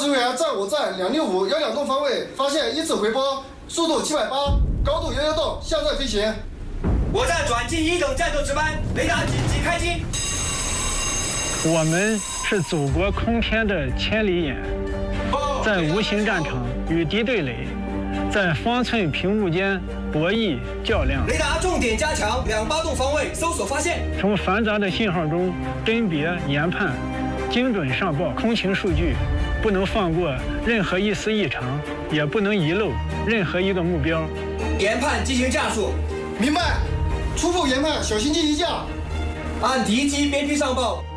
指挥员在我站265幺2栋方位发现一次回波，速度780，高度110栋，向在飞行。 我站转进1等战斗值班，雷达紧急开机。 我们是祖国空天的千里眼，在无形战场与敌对垒，在方寸屏幕间博弈较量。 雷达重点加强2-8栋方位搜索发现。 从繁杂的信号中甄别研判，精准上报空情数据，不能放过任何一丝异常，也不能遗漏任何一个目标。 研判进行架数。 明白。初步研判，小型机一架。 按敌机边区上报。